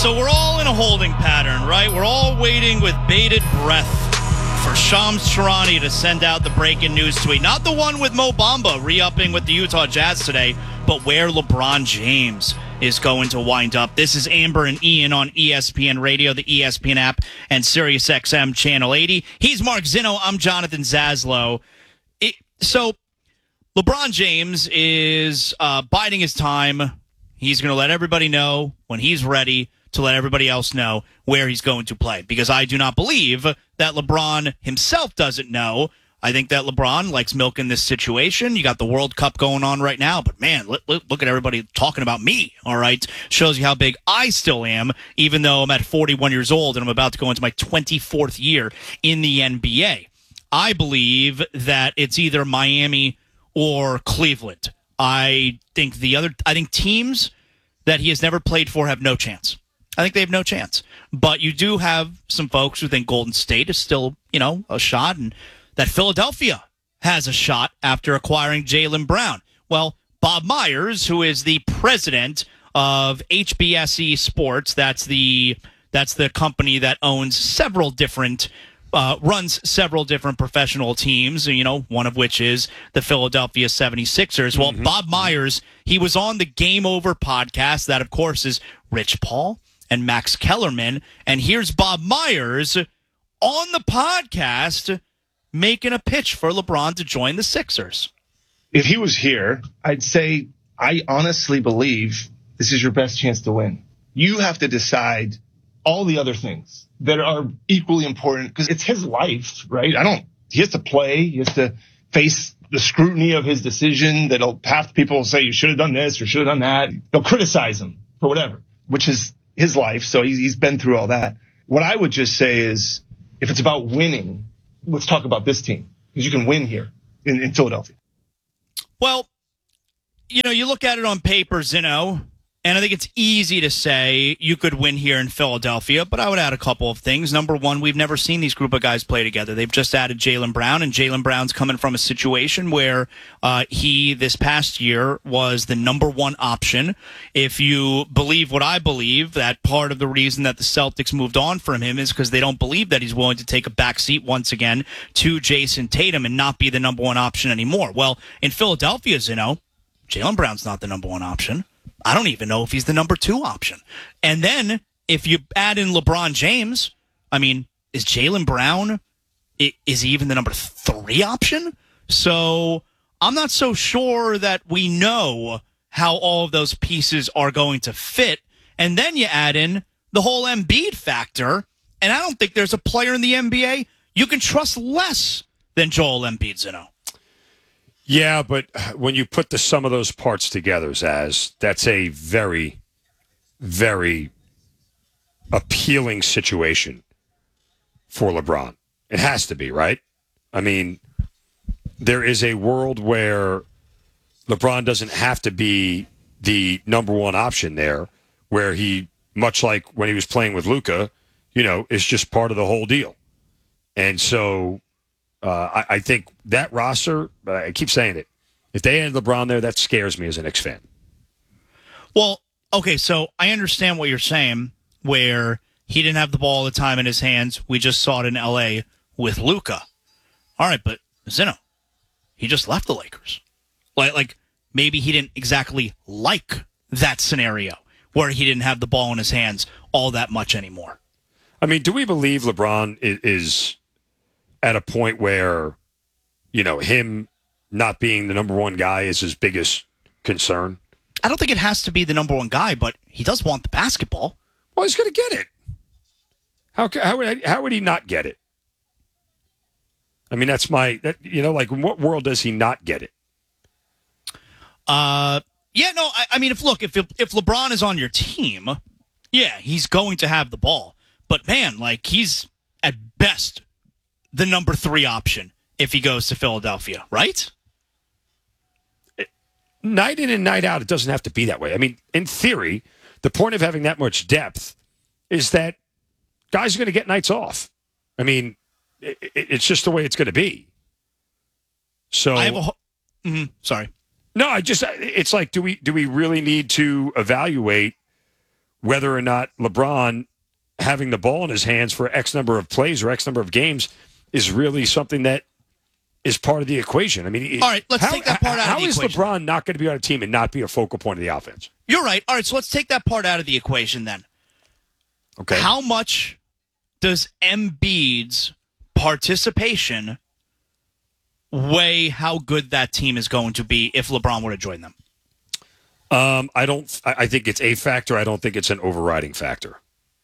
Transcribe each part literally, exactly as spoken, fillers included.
So we're all in a holding pattern, right? We're all waiting with bated breath for Shams Charania to send out the breaking news tweet. Not the one with Mo Bamba re-upping with the Utah Jazz today, but where LeBron James is going to wind up. This is Amber and Ian on E S P N Radio, the E S P N app, and SiriusXM Channel eighty. He's Mark Zinno. I'm Jonathan Zaslow. It, so LeBron James is uh, biding his time. He's going to let everybody know when he's ready to let everybody else know where he's going to play. Because I do not believe that LeBron himself doesn't know. I think that LeBron likes milking this situation. You got the World Cup going on right now, but man, look, look at everybody talking about me, all right? Shows you how big I still am, even though I'm at forty-one years old and I'm about to go into my twenty-fourth year in the N B A. I believe that it's either Miami or Cleveland. I think the other, I think teams that he has never played for have no chance. I think they have no chance. But you do have some folks who think Golden State is still, you know, a shot, and that Philadelphia has a shot after acquiring Jaylen Brown. Well, Bob Myers, who is the president of H B S E Sports, that's the that's the company that owns several different Uh, runs several different professional teams, you know, one of which is the Philadelphia seventy-sixers. Well, mm-hmm. Bob Myers, he was on the Game Over podcast. That, of course, is Rich Paul and Max Kellerman. And here's Bob Myers on the podcast making a pitch for LeBron to join the Sixers. If he was here, I'd say I honestly believe this is your best chance to win. You have to decide all the other things that are equally important because it's his life, right? I don't, he has to play. He has to face the scrutiny of his decision that'll half people will say you should have done this or should have done that. They'll criticize him for whatever, which is his life. So he's, he's been through all that. What I would just say is if it's about winning, let's talk about this team because you can win here in, in Philadelphia. Well, you know, you look at it on paper, Zinno, and I think it's easy to say you could win here in Philadelphia, but I would add a couple of things. Number one, we've never seen these group of guys play together. They've just added Jaylen Brown, and Jaylen Brown's coming from a situation where uh, he, this past year, was the number one option. If you believe what I believe, that part of the reason that the Celtics moved on from him is because they don't believe that he's willing to take a back seat once again to Jason Tatum and not be the number one option anymore. Well, in Philadelphia, you know, Jaylen Brown's not the number one option. I don't even know if he's the number two option. And then if you add in LeBron James, I mean, is Jaylen Brown, is he even the number three option? So I'm not so sure that we know how all of those pieces are going to fit. And then you add in the whole Embiid factor, and I don't think there's a player in the N B A you can trust less than Joel Embiid, Zinno. Yeah, but when you put the sum of those parts together, Zaz, that's a very, very appealing situation for LeBron. It has to be, right? I mean, there is a world where LeBron doesn't have to be the number one option there, where he, much like when he was playing with Luka, you know, is just part of the whole deal. And so Uh, I, I think that roster, uh, I keep saying it, if they had LeBron there, that scares me as a Knicks fan. Well, okay, so I understand what you're saying, where he didn't have the ball all the time in his hands. We just saw it in L A with Luka. All right, but Zinno, he just left the Lakers. Like, like maybe he didn't exactly like that scenario where he didn't have the ball in his hands all that much anymore. I mean, do we believe LeBron is... is at a point where, you know, him not being the number one guy is his biggest concern? I don't think it has to be the number one guy, but he does want the basketball. Well, he's going to get it. How how would how would he not get it? I mean, that's my that you know, like in what world does he not get it? Uh, yeah, no, I, I mean, if look, if if LeBron is on your team, yeah, he's going to have the ball. But man, like he's at best the number three option if he goes to Philadelphia, right? Night in and night out, it doesn't have to be that way. I mean, in theory, the point of having that much depth is that guys are going to get nights off. I mean, it, it's just the way it's going to be. So, I have a. Mm-hmm, sorry. No, I just, it's like, do we do we really need to evaluate whether or not LeBron having the ball in his hands for X number of plays or X number of games is really something that is part of the equation. I mean, all right, let's how, take that part out how of the is equation. LeBron not going to be on a team and not be a focal point of the offense? You're right. All right, so let's take that part out of the equation then. Okay. How much does Embiid's participation weigh how good that team is going to be if LeBron were to join them? Um, I don't. I I think it's a factor. I don't think it's an overriding factor.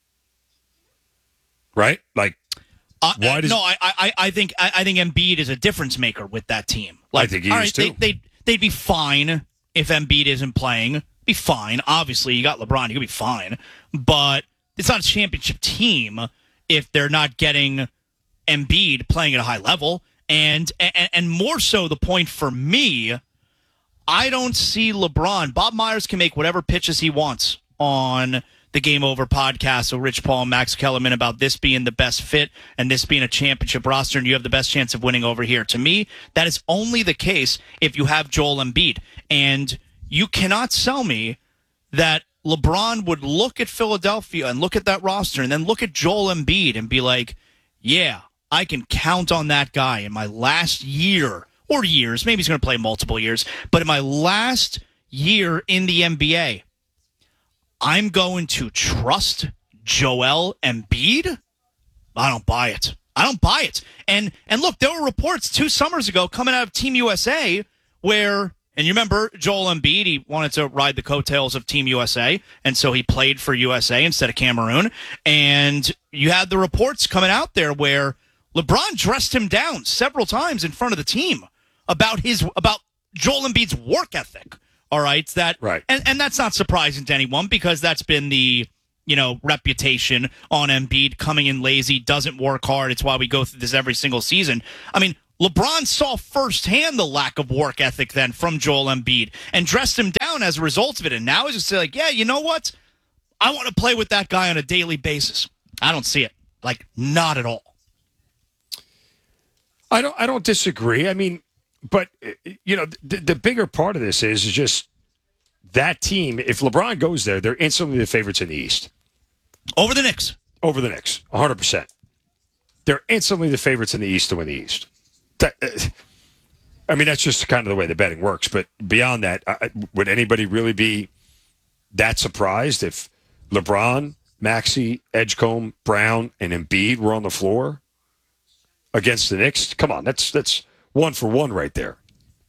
Right? Like, uh, why does no? I, I, I think I, I think Embiid is a difference maker with that team. Like, I think he all is right, too. They, they'd they'd be fine if Embiid isn't playing. Be fine. Obviously, you got LeBron. You could be fine, but it's not a championship team if they're not getting Embiid playing at a high level. And and, and more so, the point for me, I don't see LeBron. Bob Myers can make whatever pitches he wants on the Game Over podcast with Rich Paul and Max Kellerman about this being the best fit and this being a championship roster and you have the best chance of winning over here. To me, that is only the case if you have Joel Embiid. And you cannot sell me that LeBron would look at Philadelphia and look at that roster and then look at Joel Embiid and be like, yeah, I can count on that guy in my last year or years. Maybe he's going to play multiple years. But in my last year in the N B A, I'm going to trust Joel Embiid? I don't buy it. I don't buy it. And and look, there were reports two summers ago coming out of Team U S A where, and you remember Joel Embiid, he wanted to ride the coattails of Team U S A, and so he played for U S A instead of Cameroon. And you had the reports coming out there where LeBron dressed him down several times in front of the team about his about Joel Embiid's work ethic. All right, that right, and, and that's not surprising to anyone because that's been the you know reputation on Embiid, coming in lazy, doesn't work hard. It's why we go through this every single season. I mean, LeBron saw firsthand the lack of work ethic then from Joel Embiid and dressed him down as a result of it. And now he's just like, yeah, you know what? I want to play with that guy on a daily basis. I don't see it. Like, not at all. I don't. I don't disagree. I mean, but you know, the, the bigger part of this is just that team. If LeBron goes there, they're instantly the favorites in the East over the Knicks. Over the Knicks, one hundred percent. They're instantly the favorites in the East to win the East. That, I mean, that's just kind of the way the betting works. But beyond that, I, would anybody really be that surprised if LeBron, Maxey, Edgecombe, Brown, and Embiid were on the floor against the Knicks? Come on, that's that's one for one right there.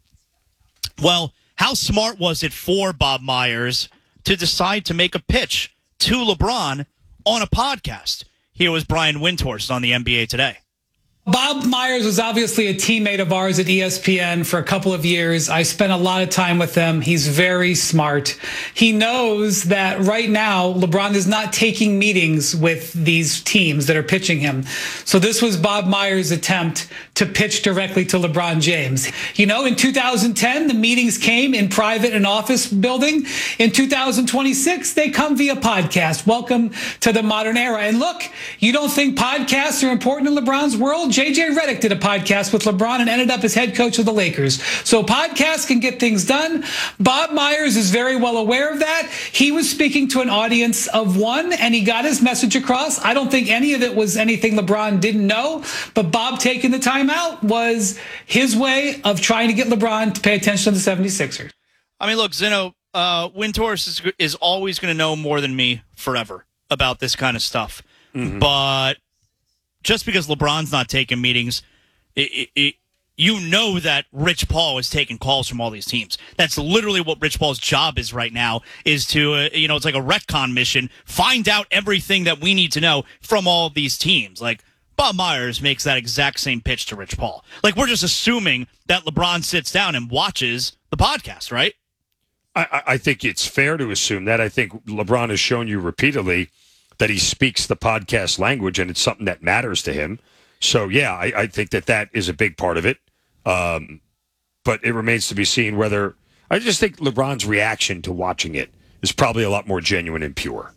Well, how smart was it for Bob Myers to decide to make a pitch to LeBron on a podcast? Here was Brian Windhorst on the N B A Today. Bob Myers was obviously a teammate of ours at E S P N for a couple of years. I spent a lot of time with him. He's very smart. He knows that right now LeBron is not taking meetings with these teams that are pitching him. So this was Bob Myers' attempt to pitch directly to LeBron James. You know, in two thousand ten, the meetings came in private and office building. In two thousand twenty-six, they come via podcast. Welcome to the modern era. And look, you don't think podcasts are important in LeBron's world? J J Redick did a podcast with LeBron and ended up as head coach of the Lakers. So podcasts can get things done. Bob Myers is very well aware of that. He was speaking to an audience of one, and he got his message across. I don't think any of it was anything LeBron didn't know, but Bob taking the time out was his way of trying to get LeBron to pay attention to the seventy-sixers. I mean, look, Zeno, uh, Windhorst is, is always going to know more than me forever about this kind of stuff. Mm-hmm. But just because LeBron's not taking meetings, it, it, it, you know that Rich Paul is taking calls from all these teams. That's literally what Rich Paul's job is right now, is to, uh, you know, it's like a retcon mission, find out everything that we need to know from all of these teams. Like, Bob Myers makes that exact same pitch to Rich Paul. Like, we're just assuming that LeBron sits down and watches the podcast, right? I, I think it's fair to assume that. I think LeBron has shown you repeatedly that he speaks the podcast language, and it's something that matters to him. So, yeah, I, I think that that is a big part of it. Um, but it remains to be seen whether – I just think LeBron's reaction to watching it is probably a lot more genuine and pure.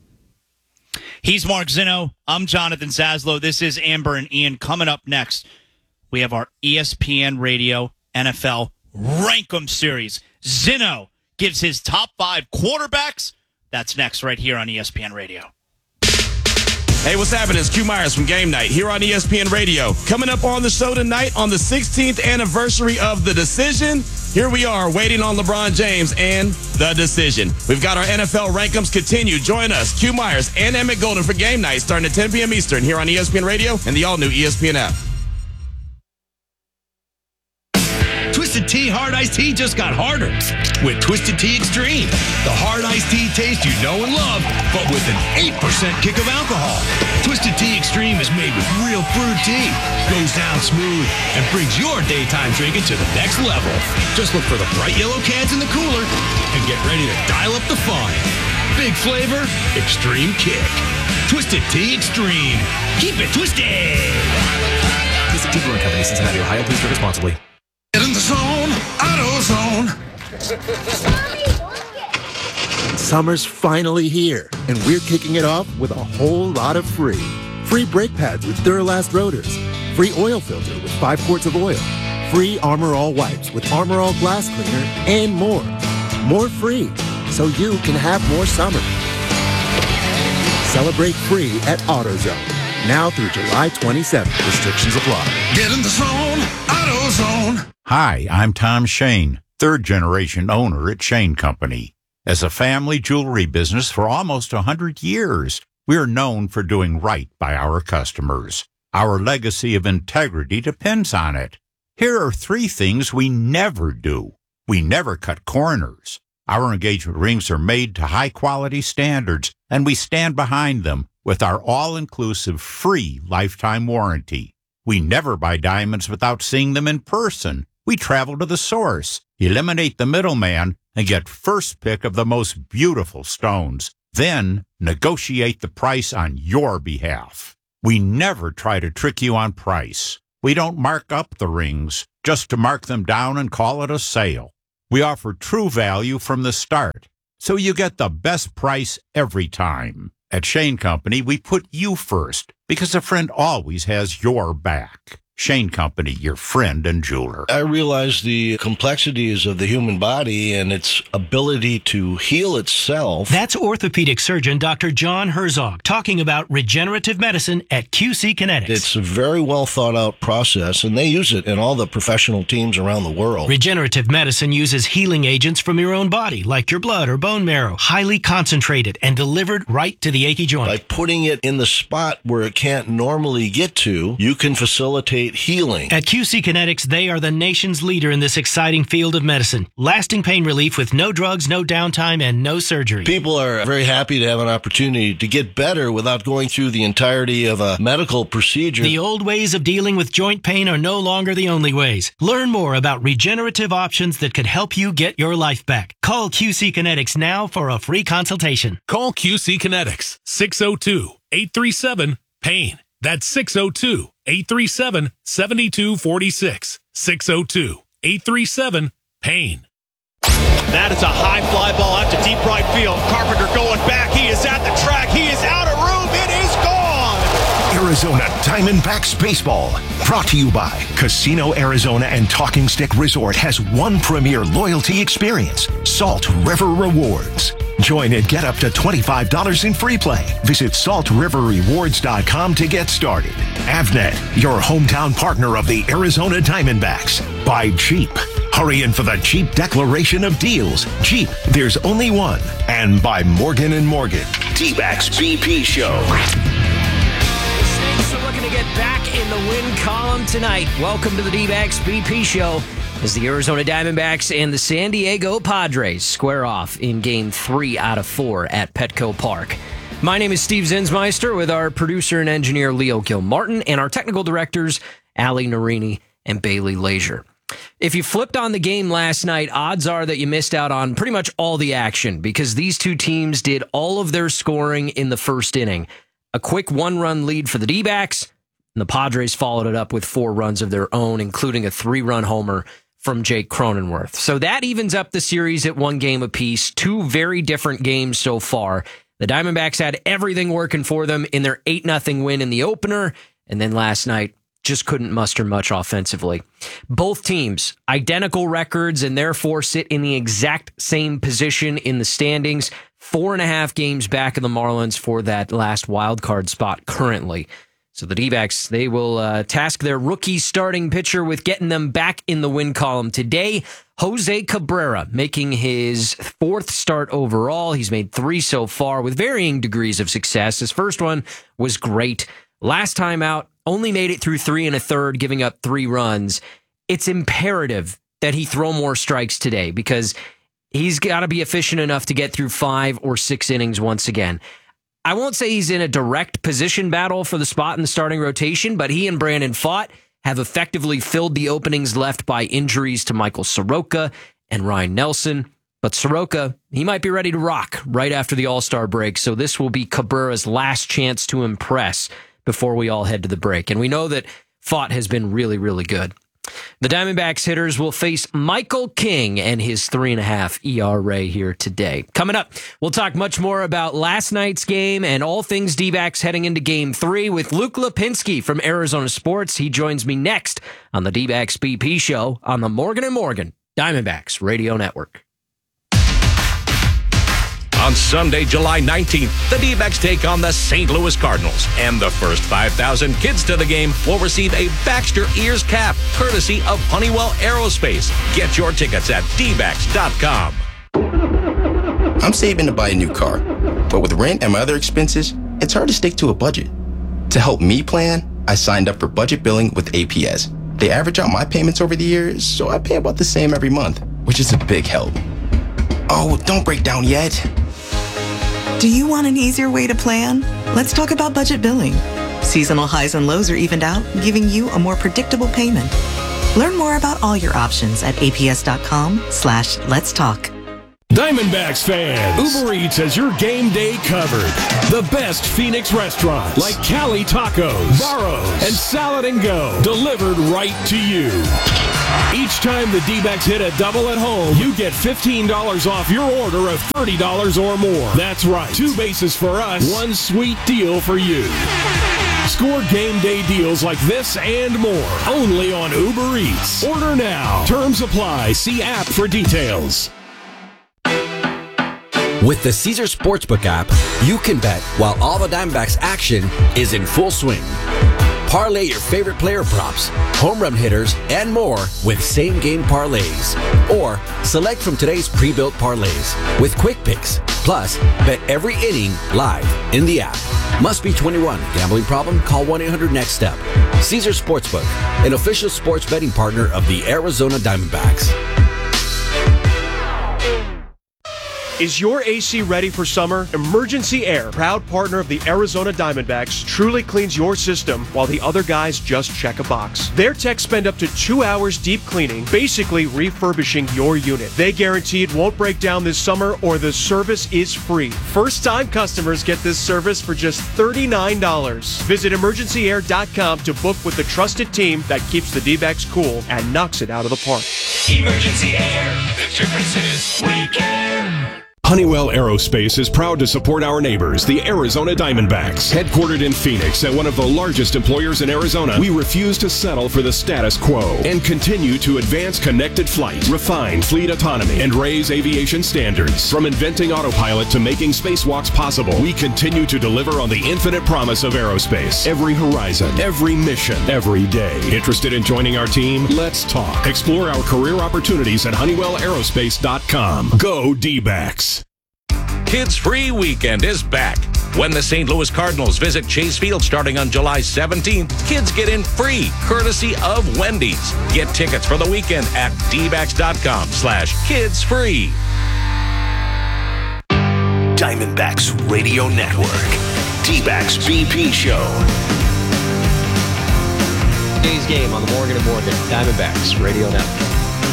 He's Mark Zinno. I'm Jonathan Zaslow. This is Amber and Ian. Coming up next, we have our E S P N Radio N F L Rank 'em series. Zinno gives his top five quarterbacks That's next right here on E S P N Radio. Hey, what's happening? It's Q Myers from Game Night here on E S P N Radio. Coming up on the show tonight on the sixteenth anniversary of The Decision, here we are waiting on LeBron James and The Decision. We've got our N F L rankings continue. Join us, Q Myers and Emmett Golden for Game Night starting at ten p.m. Eastern here on E S P N Radio and the all-new E S P N app. Twisted Tea Hard Iced Tea just got harder with Twisted Tea Extreme. The hard iced tea taste you know and love, but with an eight percent kick of alcohol. Twisted Tea Extreme is made with real brewed tea, goes down smooth, and brings your daytime drinking to the next level. Just look for the bright yellow cans in the cooler and get ready to dial up the fun. Big flavor, extreme kick. Twisted Tea Extreme. Keep it twisted. Twisted Tea Brewing Company, Cincinnati, Ohio. Please drink responsibly. Get in the zone, AutoZone. Summer's finally here, and we're kicking it off with a whole lot of free. Free brake pads with Duralast rotors. Free oil filter with five quarts of oil. Free Armor All wipes with Armor All glass cleaner, and more. More free, so you can have more summer. Celebrate free at AutoZone. Now through July twenty-seventh. Restrictions apply. Get in the zone, AutoZone. Hi, I'm Tom Shane, third-generation owner at Shane Company. As a family jewelry business for almost one hundred years, we are known for doing right by our customers. Our legacy of integrity depends on it. Here are three things we never do. We never cut corners. Our engagement rings are made to high-quality standards, and we stand behind them with our all-inclusive free lifetime warranty. We never buy diamonds without seeing them in person. We travel to the source, eliminate the middleman, and get first pick of the most beautiful stones. Then negotiate the price on your behalf. We never try to trick you on price. We don't mark up the rings just to mark them down and call it a sale. We offer true value from the start, so you get the best price every time. At Shane Company, we put you first because a friend always has your back. Shane Company, your friend and jeweler. I realize the complexities of the human body and its ability to heal itself. That's orthopedic surgeon Doctor John Herzog talking about regenerative medicine at Q C Kinetics. It's a very well thought out process, and they use it in all the professional teams around the world. Regenerative medicine uses healing agents from your own body, like your blood or bone marrow, highly concentrated and delivered right to the achy joint. By putting it in the spot where it can't normally get to, you can facilitate healing. At Q C Kinetics, they are the nation's leader in this exciting field of medicine. Lasting pain relief with no drugs, no downtime, and no surgery. People are very happy to have an opportunity to get better without going through the entirety of a medical procedure. The old ways of dealing with joint pain are no longer the only ways. Learn more about regenerative options that could help you get your life back. Call Q C Kinetics now for a free consultation. Call Q C Kinetics, six oh two, eight three seven, PAIN. That's six oh two, eight three seven, seven two four six. six oh two, eight three seven, PAIN. That is a high fly ball out to deep right field. Carpenter going back. He is at the track. He is out of room. It is gone. Arizona Diamondbacks Baseball. Brought to you by Casino Arizona and Talking Stick Resort has one premier loyalty experience, Salt River Rewards. Join and get up to twenty-five dollars in free play. Visit salt river rewards dot com to get started. Avnet, your hometown partner of the Arizona Diamondbacks. By Jeep. Hurry in for the Jeep declaration of deals. Jeep, there's only one. And by Morgan and Morgan. D-Backs B P Show. The Snakes are looking to get back in the win column tonight. Welcome to the D-Backs B P Show as the Arizona Diamondbacks and the San Diego Padres square off in game three out of four at Petco Park. My name is Steve Zinsmeister with our producer and engineer Leo Gilmartin and our technical directors Ali Narini and Bailey Leisure. If you flipped on the game last night, odds are that you missed out on pretty much all the action because these two teams did all of their scoring in the first inning. A quick one-run lead for the D-backs, and the Padres followed it up with four runs of their own, including a three-run homer from Jake Cronenworth. So that evens up the series at one game apiece. Two very different games so far. The Diamondbacks had everything working for them in their eight nothing win in the opener, and then last night just couldn't muster much offensively. Both teams, identical records and therefore sit in the exact same position in the standings. four and a half games back of the Marlins for that last wild card spot currently. So the D-backs, they will uh, task their rookie starting pitcher with getting them back in the win column today. Jose Cabrera making his fourth start overall. He's made three so far with varying degrees of success. His first one was great. Last time out, only made it through three and a third, giving up three runs. It's imperative that he throw more strikes today because he's got to be efficient enough to get through five or six innings once again. I won't say he's in a direct position battle for the spot in the starting rotation, but he and Brandon Pfaadt have effectively filled the openings left by injuries to Michael Soroka and Ryan Nelson. But Soroka, he might be ready to rock right after the All-Star break, so this will be Cabrera's last chance to impress before we all head to the break. And we know that Pfaadt has been really, really good. The Diamondbacks hitters will face Michael King and his three and a half E R A here today. Coming up, we'll talk much more about last night's game and all things D-backs heading into game three with Luke Lipinski from Arizona Sports. He joins me next on the D-backs B P show on the Morgan and Morgan Diamondbacks Radio Network. On Sunday, July nineteenth, the D-backs take on the Saint Louis Cardinals. And the first five thousand kids to the game will receive a Baxter Ears cap, courtesy of Honeywell Aerospace. Get your tickets at D backs dot com. I'm saving to buy a new car, but with rent and my other expenses, it's hard to stick to a budget. To help me plan, I signed up for budget billing with A P S. They average out my payments over the years, so I pay about the same every month, which is a big help. Oh, don't break down yet. Do you want an easier way to plan? Let's talk about budget billing. Seasonal highs and lows are evened out, giving you a more predictable payment. Learn more about all your options at aps.com slash let's talk. Diamondbacks fans, Uber Eats has your game day covered. The best Phoenix restaurants like Cali Tacos, Barro's, and Salad and Go delivered right to you. Each time the D-backs hit a double at home, you get fifteen dollars off your order of thirty dollars or more. That's right. Two bases for us, one sweet deal for you. Score game day deals like this and more only on Uber Eats. Order now. Terms apply. See app for details. With the Caesar Sportsbook app, you can bet while all the Diamondbacks action is in full swing. Parlay your favorite player props, home run hitters, and more with same-game parlays. Or select from today's pre-built parlays with quick picks. Plus, bet every inning live in the app. Must be twenty-one. Gambling problem? Call one eight hundred next step. Caesar Sportsbook, an official sports betting partner of the Arizona Diamondbacks. Is your A C ready for summer? Emergency Air, proud partner of the Arizona Diamondbacks, truly cleans your system while the other guys just check a box. Their techs spend up to two hours deep cleaning, basically refurbishing your unit. They guarantee it won't break down this summer or the service is free. First-time customers get this service for just thirty-nine dollars. Visit emergency air dot com to book with the trusted team that keeps the D-backs cool and knocks it out of the park. Emergency Air. The difference is we care. Honeywell Aerospace is proud to support our neighbors, the Arizona Diamondbacks. Headquartered in Phoenix and one of the largest employers in Arizona, we refuse to settle for the status quo and continue to advance connected flight, refine fleet autonomy, and raise aviation standards. From inventing autopilot to making spacewalks possible, we continue to deliver on the infinite promise of aerospace. Every horizon, every mission, every day. Interested in joining our team? Let's talk. Explore our career opportunities at honeywell aerospace dot com. Go D-backs. Kids Free Weekend is back. When the Saint Louis Cardinals visit Chase Field starting on July seventeenth, kids get in free, courtesy of Wendy's. Get tickets for the weekend at D backs dot com slash kids free. Diamondbacks Radio Network. D-backs B P Show. Today's game on the Morgan and Morgan Diamondbacks Radio Network.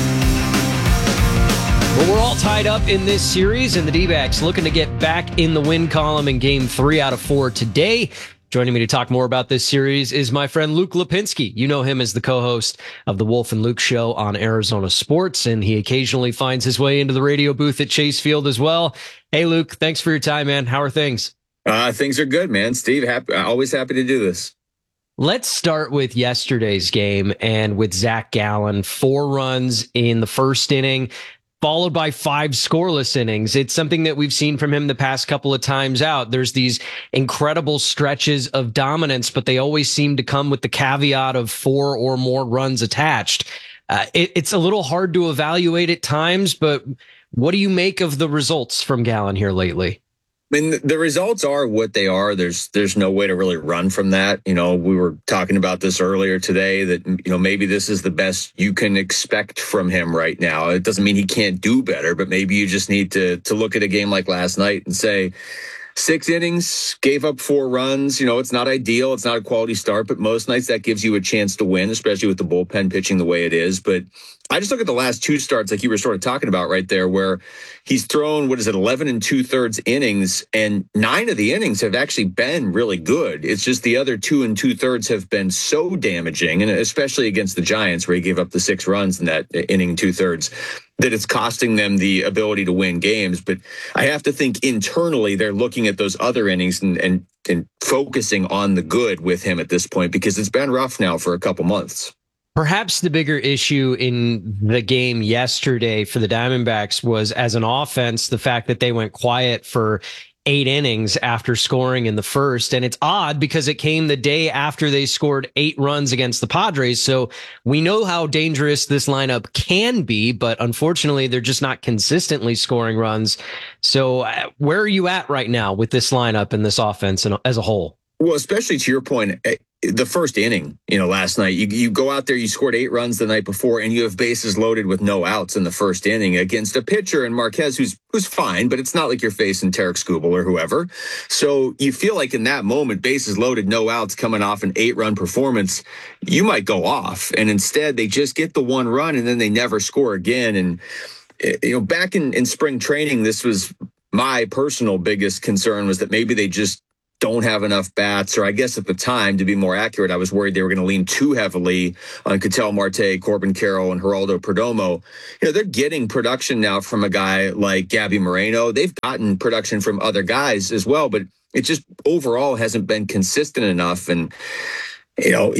Well, we're all tied up in this series, and the D-backs looking to get back in the win column in game three out of four today. Joining me to talk more about this series is my friend Luke Lipinski. You know him as the co-host of the Wolf and Luke Show on Arizona Sports, and he occasionally finds his way into the radio booth at Chase Field as well. Hey, Luke, thanks for your time, man. How are things? Uh, things are good, man. Steve, happy, always happy to do this. Let's start with yesterday's game and with Zach Gallen. Four runs in the first inning. followed by five scoreless innings. It's something that we've seen from him the past couple of times out. There's these incredible stretches of dominance, but they always seem to come with the caveat of four or more runs attached. Uh, it, it's a little hard to evaluate at times, but what do you make of the results from Gallen here lately? I mean, the results are what they are. There's there's no way to really run from that. You know, we were talking about this earlier today that, you know, maybe this is the best you can expect from him right now. It doesn't mean he can't do better, but maybe you just need to to look at a game like last night and say, six innings, gave up four runs. You know, it's not ideal. It's not a quality start, but most nights that gives you a chance to win, especially with the bullpen pitching the way it is. But I just look at the last two starts, like you were sort of talking about right there, where he's thrown, what is it, eleven and two thirds innings, and nine of the innings have actually been really good. It's just the other two and two thirds have been so damaging, and especially against the Giants, where he gave up the six runs in that inning two thirds, that it's costing them the ability to win games. But I have to think internally they're looking at those other innings and, and, and focusing on the good with him at this point, because it's been rough now for a couple months. Perhaps the bigger issue in the game yesterday for the Diamondbacks was, as an offense, the fact that they went quiet for eight innings after scoring in the first. And it's odd because it came the day after they scored eight runs against the Padres. So we know how dangerous this lineup can be, but unfortunately, they're just not consistently scoring runs. So uh, where are you at right now with this lineup and this offense as a whole? Well, especially to your point, the first inning, you know, last night, you, you go out there, you scored eight runs the night before, and you have bases loaded with no outs in the first inning against a pitcher in Marquez who's who's fine, but it's not like you're facing Tarek Skubal or whoever. So you feel like in that moment, bases loaded, no outs, coming off an eight-run performance, you might go off. And instead, they just get the one run, and then they never score again. And, you know, back in, in spring training, this was my personal biggest concern, was that maybe they just don't have enough bats, or I guess at the time, to be more accurate, I was worried they were going to lean too heavily on Ketel Marte, Corbin Carroll, and Geraldo Perdomo. You know, they're getting production now from a guy like Gabby Moreno. They've gotten production from other guys as well, but it just overall hasn't been consistent enough. And you know,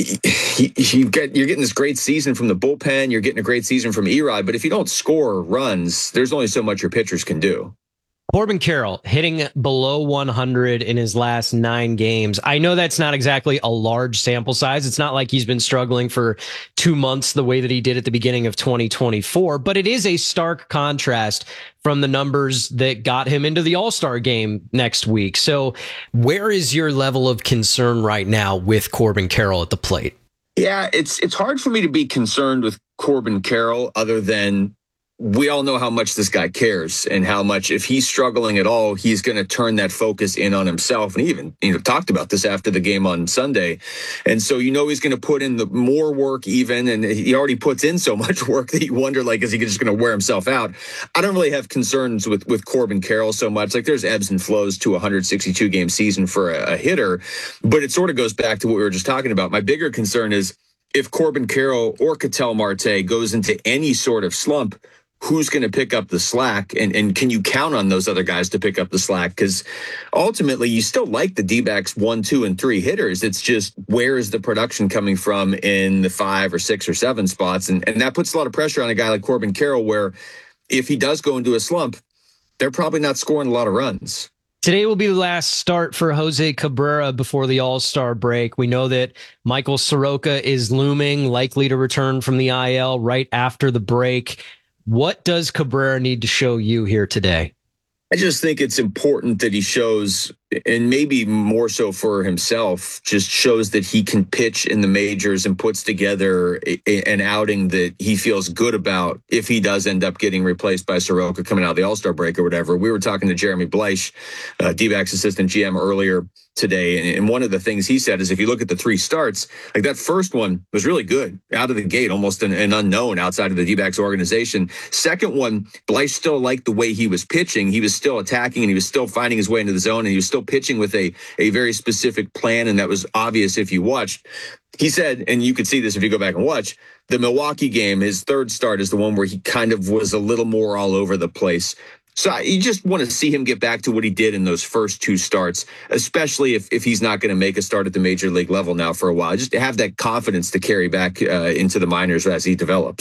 you get, you're getting this great season from the bullpen, you're getting a great season from Erod, but if you don't score runs, there's only so much your pitchers can do. Corbin Carroll hitting below one hundred in his last nine games. I know that's not exactly a large sample size. It's not like he's been struggling for two months the way that he did at the beginning of twenty twenty-four, but it is a stark contrast from the numbers that got him into the All-Star game next week. So where is your level of concern right now with Corbin Carroll at the plate? Yeah, it's it's hard for me to be concerned with Corbin Carroll, other than we all know how much this guy cares, and how much, if he's struggling at all, he's going to turn that focus in on himself. And he even, you know, talked about this after the game on Sunday. And so, you know, he's going to put in the more work even, and he already puts in so much work that you wonder, like, is he just going to wear himself out? I don't really have concerns with, with Corbin Carroll so much. Like, there's ebbs and flows to a one hundred sixty-two game season for a, a hitter, but it sort of goes back to what we were just talking about. My bigger concern is if Corbin Carroll or Ketel Marte goes into any sort of slump, who's going to pick up the slack, and, and can you count on those other guys to pick up the slack? Because ultimately, you still like the D-backs one, two, and three hitters. It's just, where is the production coming from in the five or six or seven spots? And, and that puts a lot of pressure on a guy like Corbin Carroll, where if he does go into a slump, they're probably not scoring a lot of runs. Today will be the last start for Jose Cabrera before the All-Star break. We know that Michael Soroka is looming, likely to return from the I L right after the break. What does Cabrera need to show you here today? I just think it's important that he shows, and maybe more so for himself, just shows that he can pitch in the majors and puts together a, a, an outing that he feels good about if he does end up getting replaced by Soroka coming out of the All-Star break or whatever. We were talking to Jeremy Bleich, uh, D-backs assistant G M, earlier today, and, and one of the things he said is if you look at the three starts, like that first one was really good out of the gate, almost an, an unknown outside of the D-backs organization. Second one, Bleich still liked the way he was pitching. He was still attacking, and he was still finding his way into the zone, and he was still pitching with a, a very specific plan, and that was obvious if you watched. He said, and you could see this if you go back and watch, the Milwaukee game, his third start, is the one where he kind of was a little more all over the place. So you just want to see him get back to what he did in those first two starts, especially if, if he's not going to make a start at the major league level now for a while. Just to have that confidence to carry back uh, into the minors as he develops.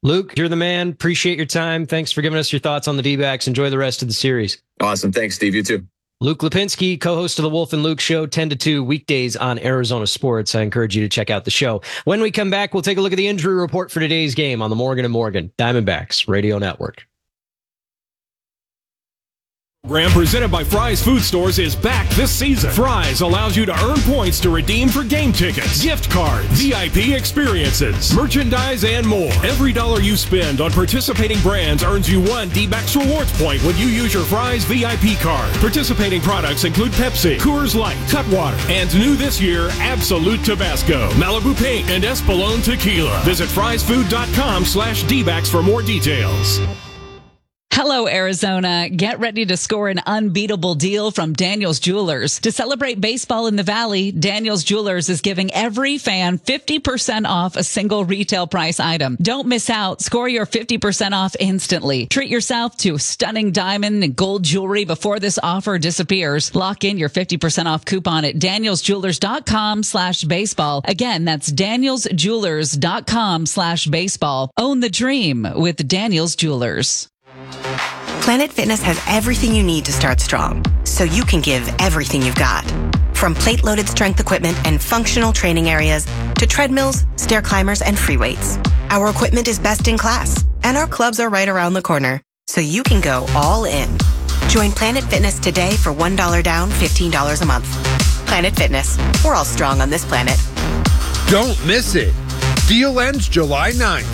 Luke, you're the man. Appreciate your time. Thanks for giving us your thoughts on the D-backs. Enjoy the rest of the series. Awesome. Thanks, Steve. You too. Luke Lipinski, co-host of the Wolf and Luke Show, ten to two weekdays on Arizona Sports. I encourage you to check out the show. When we come back, we'll take a look at the injury report for today's game on the Morgan and Morgan Diamondbacks Radio Network. Program presented by Fry's Food Stores is back this season. Fry's allows you to earn points to redeem for game tickets, gift cards, V I P experiences, merchandise, and more. Every dollar you spend on participating brands earns you one D-backs rewards point when you use your Fry's V I P card. Participating products include Pepsi, Coors Light, Cutwater, and new this year, Absolute Tabasco, Malibu Pink, and Espolón Tequila. Visit frysfood.com slash D-backs for more details. Hello, Arizona. Get ready to score an unbeatable deal from Daniel's Jewelers. To celebrate baseball in the Valley, Daniel's Jewelers is giving every fan fifty percent off a single retail price item. Don't miss out. Score your fifty percent off instantly. Treat yourself to stunning diamond and gold jewelry before this offer disappears. Lock in your fifty percent off coupon at danielsjewelers.com slash baseball. Again, that's danielsjewelers.com slash baseball. Own the dream with Daniel's Jewelers. Planet Fitness has everything you need to start strong, so you can give everything you've got. From plate-loaded strength equipment and functional training areas to treadmills, stair climbers, and free weights. Our equipment is best in class, and our clubs are right around the corner, so you can go all in. Join Planet Fitness today for one dollar down, fifteen dollars a month. Planet Fitness. We're all strong on this planet. Don't miss it. Deal ends July ninth.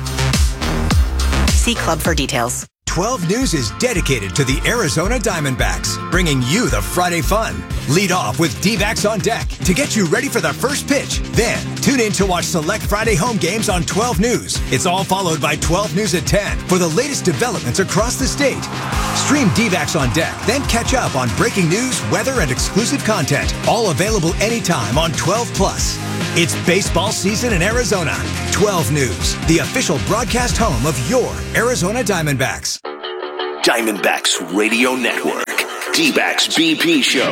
See club for details. twelve News is dedicated to the Arizona Diamondbacks, bringing you the Friday fun. Lead off with D-backs on deck to get you ready for the first pitch. Then, tune in to watch select Friday home games on twelve News. It's all followed by twelve News at ten for the latest developments across the state. Stream D-backs on deck, then catch up on breaking news, weather, and exclusive content. All available anytime on twelve plus. It's baseball season in Arizona. twelve News, the official broadcast home of your Arizona Diamondbacks. Diamondbacks Radio Network. D-backs B P Show.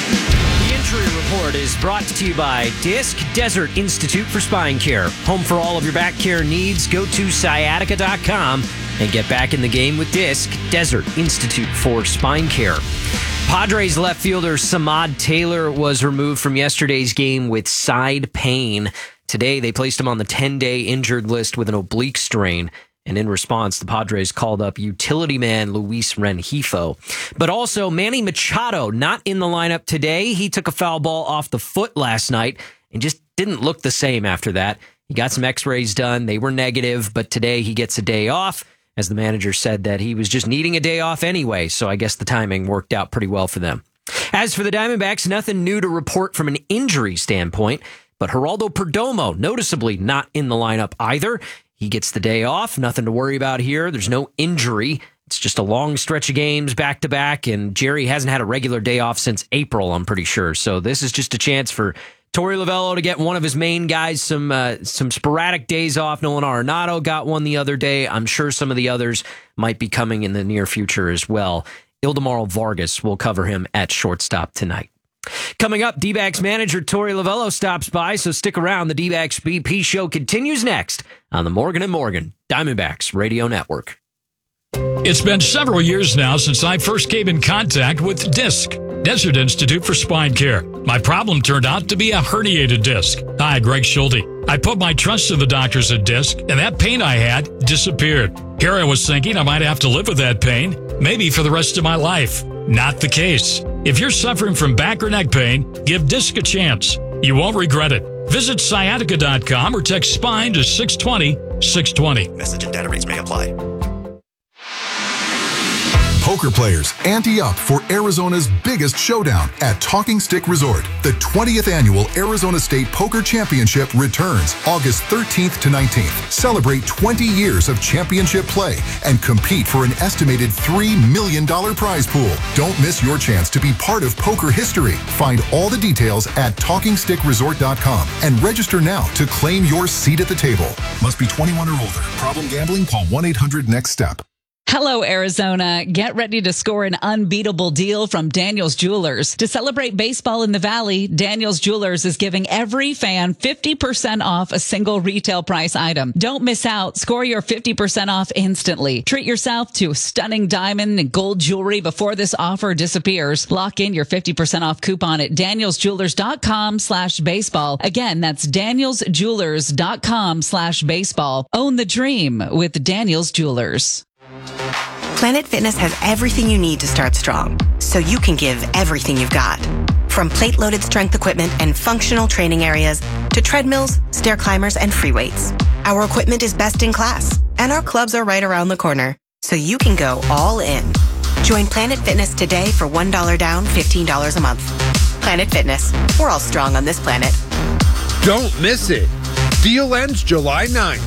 The injury report is brought to you by Disc Desert Institute for Spine Care. Home for all of your back care needs. Go to sciatica dot com and get back in the game with Disc Desert Institute for Spine Care. Padres left fielder Samad Taylor was removed from yesterday's game with side pain. Today, they placed him on the ten-day injured list with an oblique strain. And in response, the Padres called up utility man Luis Rengifo. But also, Manny Machado, not in the lineup today. He took a foul ball off the foot last night and just didn't look the same after that. He got some x-rays done. They were negative, but today he gets a day off, as the manager said that he was just needing a day off anyway. So I guess the timing worked out pretty well for them. As for the Diamondbacks, nothing new to report from an injury standpoint, but Geraldo Perdomo, noticeably not in the lineup either. He gets the day off. Nothing to worry about here. There's no injury. It's just a long stretch of games back to back, and Jerry hasn't had a regular day off since April, I'm pretty sure. So this is just a chance for Torey Lovullo to get one of his main guys some uh, some sporadic days off. Nolan Arenado got one the other day. I'm sure some of the others might be coming in the near future as well. Ildemaro Vargas will cover him at shortstop tonight. Coming up, D-backs manager Torey Lovullo stops by, so stick around. The D-backs B P show continues next on the Morgan and Morgan Diamondbacks Radio Network. It's been several years now since I first came in contact with DISC, Desert Institute for Spine Care. My problem turned out to be a herniated disc. Hi, Greg Schulte. I put my trust to the doctors at DISC, and that pain I had disappeared. Here I was thinking I might have to live with that pain, maybe for the rest of my life. Not the case. If you're suffering from back or neck pain, give DISC a chance. You won't regret it. Visit sciatica dot com or text SPINE to six twenty, six twenty. Message and data rates may apply. Poker players, ante up for Arizona's biggest showdown at Talking Stick Resort. The twentieth annual Arizona State Poker Championship returns August thirteenth to nineteenth. Celebrate twenty years of championship play and compete for an estimated three million dollars prize pool. Don't miss your chance to be part of poker history. Find all the details at talking stick resort dot com and register now to claim your seat at the table. Must be twenty-one or older. Problem gambling? Call one eight hundred next step. Hello, Arizona. Get ready to score an unbeatable deal from Daniels Jewelers. To celebrate baseball in the Valley, Daniels Jewelers is giving every fan fifty percent off a single retail price item. Don't miss out. Score your fifty percent off instantly. Treat yourself to stunning diamond and gold jewelry before this offer disappears. Lock in your fifty percent off coupon at danielsjewelers.com slash baseball. Again, that's danielsjewelers.com slash baseball. Own the dream with Daniels Jewelers. Planet Fitness has everything you need to start strong, so you can give everything you've got. From plate-loaded strength equipment and functional training areas to treadmills, stair climbers, and free weights. Our equipment is best in class, and our clubs are right around the corner, so you can go all in. Join Planet Fitness today for one dollar down, fifteen dollars a month. Planet Fitness. We're all strong on this planet. Don't miss it. Deal ends July ninth.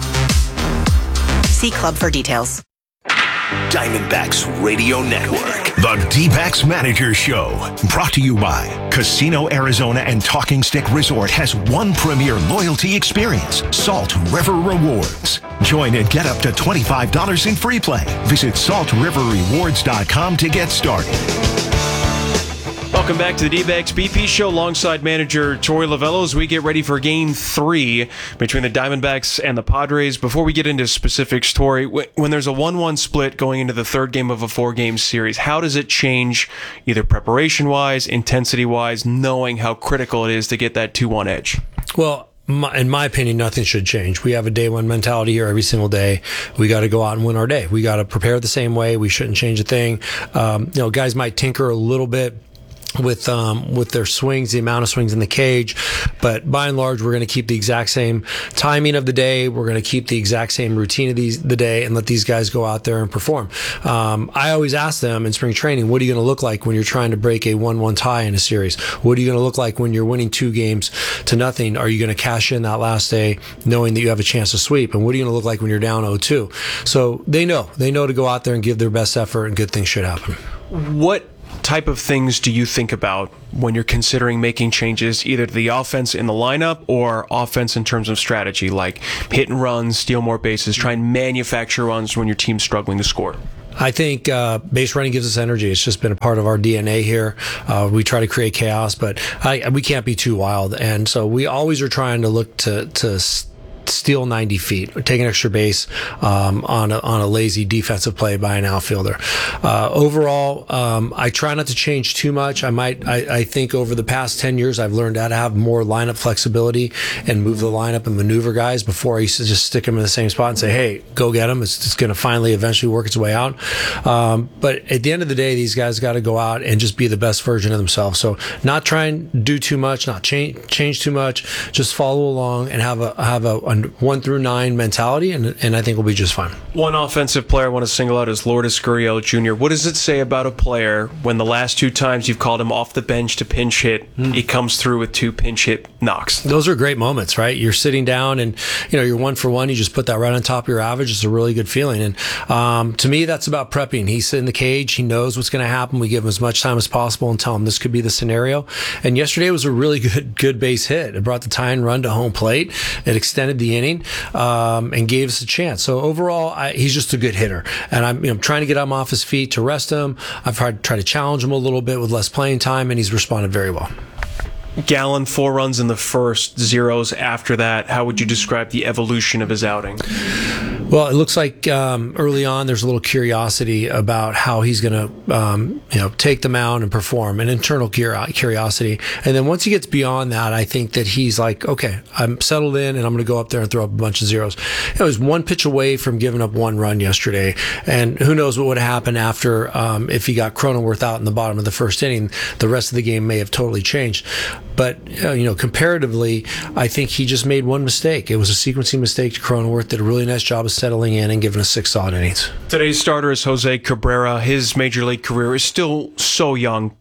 See club for details. Diamondbacks Radio Network. The D-Backs Manager Show. Brought to you by Casino Arizona and Talking Stick Resort has one premier loyalty experience, Salt River Rewards. Join and get up to twenty-five dollars in free play. Visit salt river rewards dot com to get started. Welcome back to the D-Backs B P Show alongside manager Torey Lovullo as we get ready for game three between the Diamondbacks and the Padres. Before we get into specifics, Torey, when there's a one one split going into the third game of a four-game series, how does it change either preparation-wise, intensity-wise, knowing how critical it is to get that two one edge? Well, My, in my opinion, nothing should change. We have a day one mentality here every single day. We got to go out and win our day. We got to prepare the same way. We shouldn't change a thing. Um, you know, guys might tinker a little bit with um with their swings, the amount of swings in the cage, but by and large we're going to keep the exact same timing of the day. We're going to keep the exact same routine of these the day and let these guys go out there and perform. um I always ask them in spring training, what are you going to look like when you're trying to break a one one tie in a series? What are you going to look like when you're winning two games to nothing? Are you going to cash in that last day knowing that you have a chance to sweep? And what are you going to look like when you're down oh two? So they know they know to go out there and give their best effort, and good things should happen. What type of things do you think about when you're considering making changes either to the offense in the lineup or offense in terms of strategy, like hit and run, steal more bases, try and manufacture runs when your team's struggling to score? I think uh, base running gives us energy. It's just been a part of our D N A here. Uh, we try to create chaos, but I, we can't be too wild. And so we always are trying to look to to steal ninety feet, or take an extra base um, on a, on a lazy defensive play by an outfielder. Uh, overall, um, I try not to change too much. I might, I, I think over the past ten years, I've learned how to have more lineup flexibility and move the lineup and maneuver guys. Before I used to just stick them in the same spot and say, hey, go get them. It's, it's going to finally eventually work its way out. Um, but at the end of the day, these guys got to go out and just be the best version of themselves. So not try and do too much, not change, change too much, just follow along and have a, have a, a one through nine mentality, and and I think we'll be just fine. One offensive player I want to single out is Lourdes Gurriel Junior What does it say about a player when the last two times you've called him off the bench to pinch hit, mm. he comes through with two pinch hit knocks? Those are great moments, right? You're sitting down and you know you're one for one. You just put that right on top of your average. It's a really good feeling. And um, to me, that's about prepping. He's in the cage. He knows what's going to happen. We give him as much time as possible and tell him this could be the scenario. And yesterday was a really good good base hit. It brought the tie and run to home plate. It extended the inning. Um, and gave us a chance. So overall, I, he's just a good hitter, and I'm you know, trying to get him off his feet to rest him. I've tried, tried to challenge him a little bit with less playing time, and he's responded very well. Gallen, four runs in the first, zeros after that. How would you describe the evolution of his outing? Well, it looks like um, early on there's a little curiosity about how he's going to, um, you know, take the mound and perform, an internal curiosity. And then once he gets beyond that, I think that he's like, okay, I'm settled in, and I'm going to go up there and throw up a bunch of zeros. It was one pitch away from giving up one run yesterday, and who knows what would have happened after um, if he got Cronenworth out in the bottom of the first inning. The rest of the game may have totally changed. But, uh, you know, comparatively, I think he just made one mistake. It was a sequencing mistake to Cronenworth. Did a really nice job of settling in and giving us six solid innings. Today's starter is Jose Cabrera. His major league career is still so young.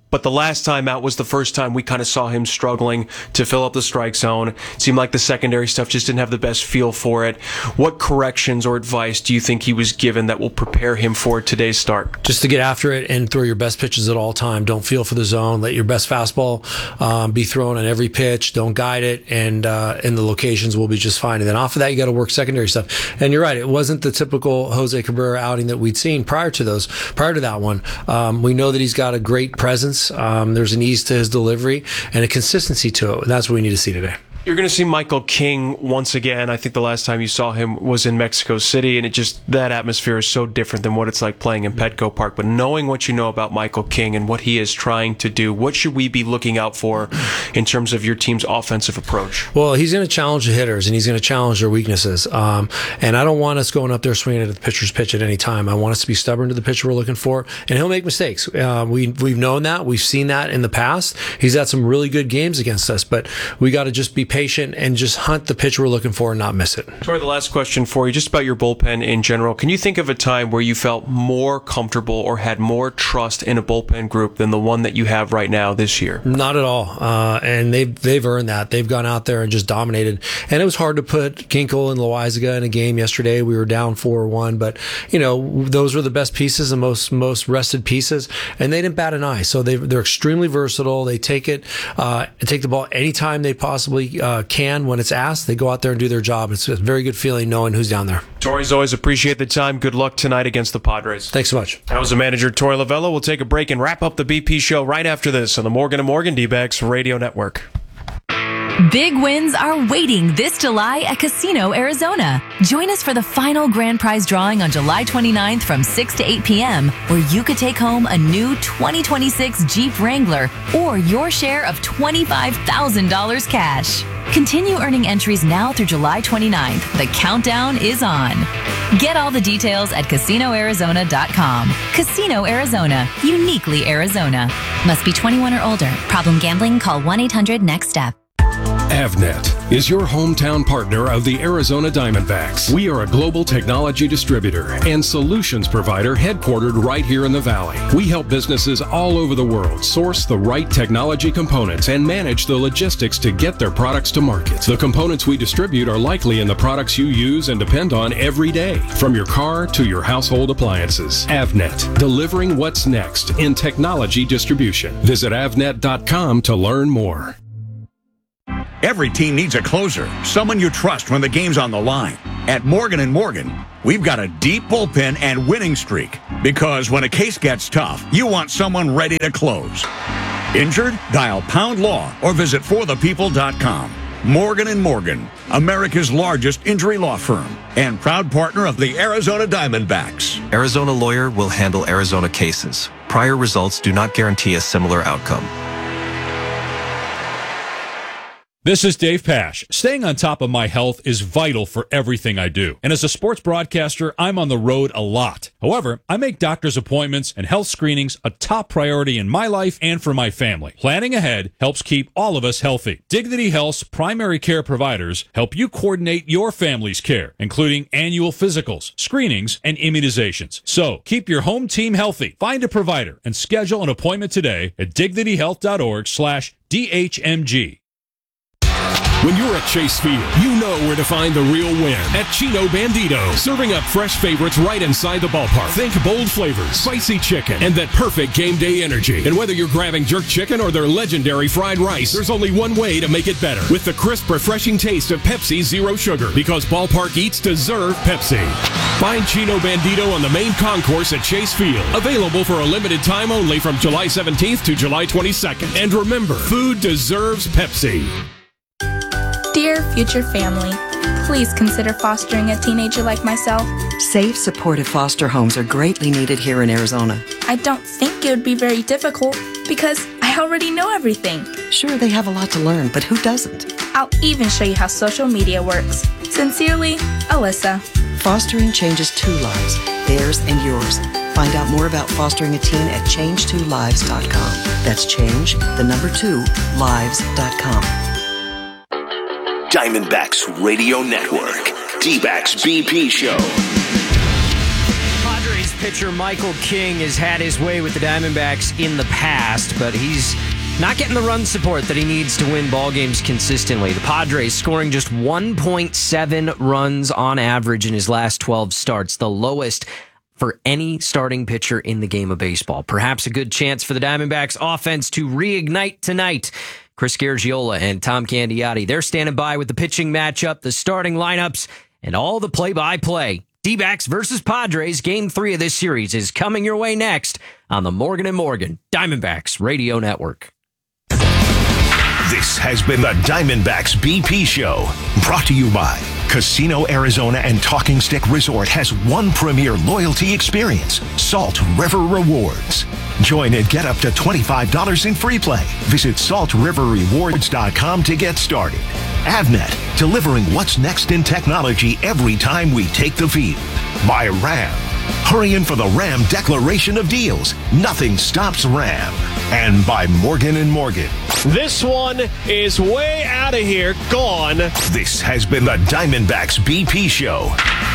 but the last time out was the first time we kind of saw him struggling to fill up the strike zone. It seemed like the secondary stuff just didn't have the best feel for it. What corrections or advice do you think he was given that will prepare him for today's start? Just to get after it and throw your best pitches at all time. Don't feel for the zone. Let your best fastball um, be thrown on every pitch. Don't guide it, and uh, and the locations will be just fine. And then off of that, you got to work secondary stuff. And you're right, it wasn't the typical Jose Cabrera outing that we'd seen prior to those, prior to that one. Um, we know that he's got a great presence. Um, there's an ease to his delivery and a consistency to it. And that's what we need to see today. You're going to see Michael King once again. I think the last time you saw him was in Mexico City, and it just, that atmosphere is so different than what it's like playing in Petco Park. But knowing what you know about Michael King and what he is trying to do, what should we be looking out for in terms of your team's offensive approach? Well, he's going to challenge the hitters, and he's going to challenge their weaknesses. Um, and I don't want us going up there swinging at the pitcher's pitch at any time. I want us to be stubborn to the pitcher we're looking for, and he'll make mistakes. Uh, we, we've known that. We've seen that in the past. He's had some really good games against us, but we got to just be patient and just hunt the pitch we're looking for and not miss it. Tori, the last question for you, just about your bullpen in general. Can you think of a time where you felt more comfortable or had more trust in a bullpen group than the one that you have right now this year? Not at all. Uh, and they've, they've earned that. They've gone out there and just dominated. And it was hard to put Ginkel and Loaizaga in a game yesterday. We were down four one, but, you know, those were the best pieces, the most most rested pieces, and they didn't bat an eye. So they, they're extremely versatile. They take it, uh, take the ball anytime they possibly uh, can when it's asked. They go out there and do their job. It's a very good feeling knowing who's down there. Tori, as always, appreciate the time. Good luck tonight against the Padres. Thanks so much. That was the manager, Tori Lavello. We'll take a break and wrap up the B P show right after this on the Morgan and Morgan D-Backs Radio Network. Big wins are waiting this July at Casino Arizona. Join us for the final grand prize drawing on July twenty-ninth from six to eight p.m., where you could take home a new twenty twenty-six Jeep Wrangler or your share of twenty-five thousand dollars cash. Continue earning entries now through July twenty-ninth. The countdown is on. Get all the details at casino arizona dot com. Casino Arizona, uniquely Arizona. Must be twenty-one or older. Problem gambling? Call one eight hundred next step. Avnet is your hometown partner of the Arizona Diamondbacks. We are a global technology distributor and solutions provider headquartered right here in the Valley. We help businesses all over the world source the right technology components and manage the logistics to get their products to market. The components we distribute are likely in the products you use and depend on every day, from your car to your household appliances. Avnet, delivering what's next in technology distribution. Visit avnet dot com to learn more. Every team needs a closer, someone you trust when the game's on the line. At Morgan and Morgan, we've got a deep bullpen and winning streak, because when a case gets tough, you want someone ready to close. Injured? Dial Pound Law or visit for the people dot com. Morgan and Morgan, America's largest injury law firm and proud partner of the Arizona Diamondbacks. Arizona Lawyer will handle Arizona cases. Prior results do not guarantee a similar outcome. This is Dave Pash. Staying on top of my health is vital for everything I do. And as a sports broadcaster, I'm on the road a lot. However, I make doctor's appointments and health screenings a top priority in my life and for my family. Planning ahead helps keep all of us healthy. Dignity Health's primary care providers help you coordinate your family's care, including annual physicals, screenings, and immunizations. So keep your home team healthy. Find a provider and schedule an appointment today at dignity health dot org slash D H M G. When you're at Chase Field, you know where to find the real win. At Chino Bandito, serving up fresh favorites right inside the ballpark. Think bold flavors, spicy chicken, and that perfect game day energy. And whether you're grabbing jerk chicken or their legendary fried rice, there's only one way to make it better. With the crisp, refreshing taste of Pepsi Zero Sugar. Because ballpark eats deserve Pepsi. Find Chino Bandito on the main concourse at Chase Field. Available for a limited time only from July seventeenth to July twenty-second. And remember, food deserves Pepsi. Dear future family, please consider fostering a teenager like myself. Safe, supportive foster homes are greatly needed here in Arizona. I don't think it would be very difficult because I already know everything. Sure, they have a lot to learn, but who doesn't? I'll even show you how social media works. Sincerely, Alyssa. Fostering changes two lives, theirs and yours. Find out more about fostering a teen at change two lives dot com. That's change, the number two, lives dot com. Diamondbacks Radio Network, D-Backs B P Show. Padres pitcher Michael King has had his way with the Diamondbacks in the past, but he's not getting the run support that he needs to win ball games consistently. The Padres scoring just one point seven runs on average in his last twelve starts, the lowest for any starting pitcher in the game of baseball. Perhaps a good chance for the Diamondbacks offense to reignite tonight. Chris Garagiola and Tom Candiotti, they're standing by with the pitching matchup, the starting lineups, and all the play-by-play. D-backs versus Padres, game three of this series is coming your way next on the Morgan and Morgan Diamondbacks Radio Network. This has been the Diamondbacks B P Show, brought to you by Casino Arizona and Talking Stick Resort has one premier loyalty experience, Salt River Rewards. Join and get up to twenty-five dollars in free play. Visit salt river rewards dot com to get started. Avnet, delivering what's next in technology every time we take the field. By Ram. Hurry in for the Ram Declaration of Deals. Nothing stops Ram. And by Morgan and Morgan. This one is way out of here. Gone. This has been the Diamondbacks B P Show.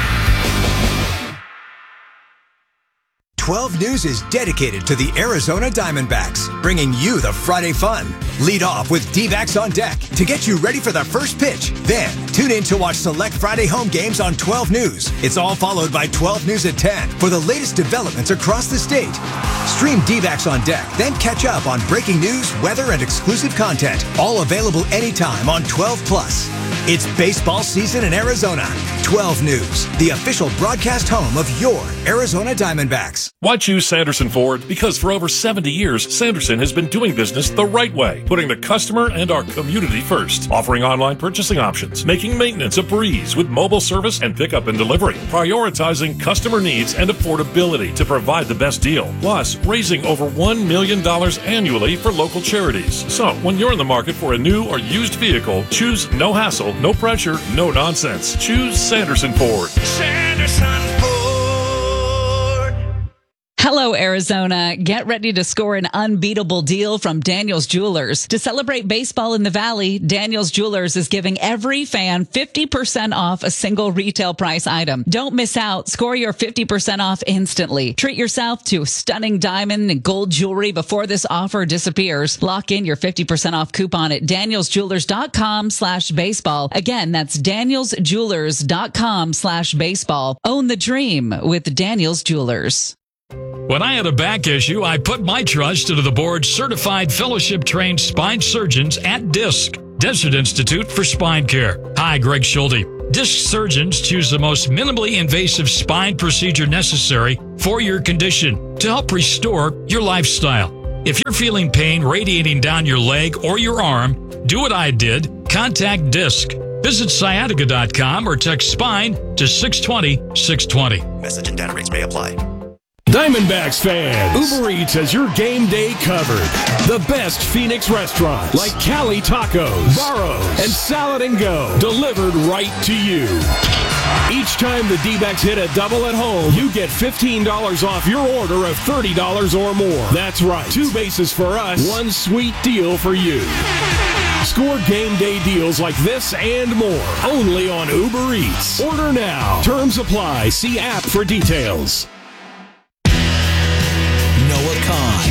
twelve News is dedicated to the Arizona Diamondbacks, bringing you the Friday fun. Lead off with D-backs on deck to get you ready for the first pitch. Then, tune in to watch select Friday home games on twelve News. It's all followed by twelve News at ten for the latest developments across the state. Stream D-backs on deck, then catch up on breaking news, weather, and exclusive content. All available anytime on twelve plus. It's baseball season in Arizona. twelve News, the official broadcast home of your Arizona Diamondbacks. Why choose Sanderson Ford? Because for over seventy years, Sanderson has been doing business the right way, putting the customer and our community first, offering online purchasing options, making maintenance a breeze with mobile service and pickup and delivery, prioritizing customer needs and affordability to provide the best deal, plus raising over one million dollars annually for local charities. So, when you're in the market for a new or used vehicle, choose no hassle, no pressure, no nonsense. Choose Sanderson Ford. Sanderson Ford. Hello, Arizona. Get ready to score an unbeatable deal from Daniel's Jewelers. To celebrate baseball in the Valley, Daniel's Jewelers is giving every fan fifty percent off a single retail price item. Don't miss out. Score your fifty percent off instantly. Treat yourself to stunning diamond and gold jewelry before this offer disappears. Lock in your fifty percent off coupon at daniels jewelers dot com slash baseball. Again, that's daniels jewelers dot com slash baseball. Own the dream with Daniel's Jewelers. When I had a back issue, I put my trust into the board's certified fellowship-trained spine surgeons at DISC, Desert Institute for Spine Care. Hi, Greg Schulte. DISC surgeons choose the most minimally invasive spine procedure necessary for your condition to help restore your lifestyle. If you're feeling pain radiating down your leg or your arm, do what I did. Contact DISC. Visit sciatica dot com or text SPINE to six two zero six two zero. Message and data rates may apply. Diamondbacks fans, Uber Eats has your game day covered. The best Phoenix restaurants like Cali Tacos, Barro's, and Salad and Go delivered right to you. Each time the D-backs hit a double at home, you get fifteen dollars off your order of thirty dollars or more. That's right, two bases for us, one sweet deal for you. Score game day deals like this and more only on Uber Eats. Order now. Terms apply. See app for details. Noah Kahn.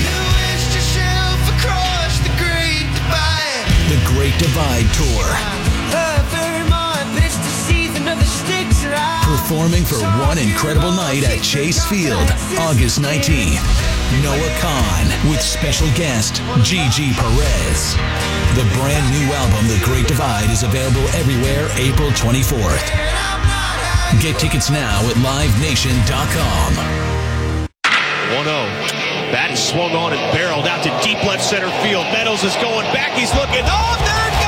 The Great Divide Tour. Performing for one incredible night at Chase Field, August nineteenth. Noah Kahn with special guest Gigi Perez. The brand new album, The Great Divide, is available everywhere April twenty-fourth. Get tickets now at live nation dot com. one oh. Bat is swung on and barreled out to deep left center field. Meadows is going back. He's looking. Oh, there it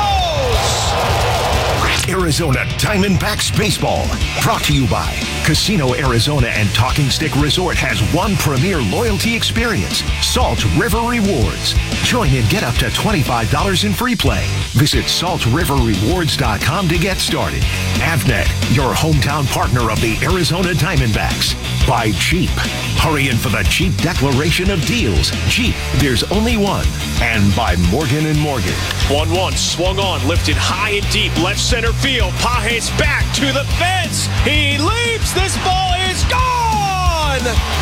goes! Arizona Diamondbacks Baseball. Brought to you by Casino Arizona and Talking Stick Resort has one premier loyalty experience, Salt River Rewards. Join and get up to twenty-five dollars in free play. Visit salt river rewards dot com to get started. Avnet, your hometown partner of the Arizona Diamondbacks. By Jeep. Hurry in for the Jeep Declaration of Deals. Jeep, there's only one. And by Morgan and Morgan. one one, swung on, lifted high and deep, left center field. Pages back to the fence. He leaps. This ball is gone. one.